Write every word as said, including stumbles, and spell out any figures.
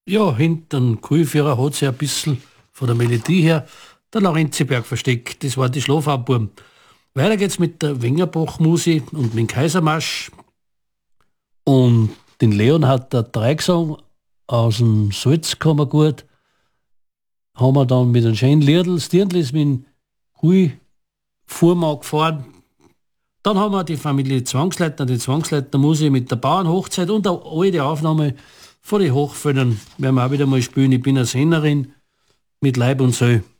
Ja, hinten Kuhführer hat sich ein bisschen von der Melodie her der Laurentiberg versteckt. Das war die Schlafabbuben. Weiter geht's mit der Wengerbach-Musik und mit dem Kaisermarsch. Und den Leon hat der Dreigesang aus dem Salzkammergut. Haben wir dann mit einem schönen Liedl, das Dirndl ist mit dem Hui-Fuhrmann gefahren. Dann haben wir die Familie Zwangsleitner, die Zwangsleitner-Musik mit der Bauernhochzeit und eine alte Aufnahme von den Hochföllern werden wir auch wieder mal spielen. Ich bin eine Sängerin mit Leib und Seele.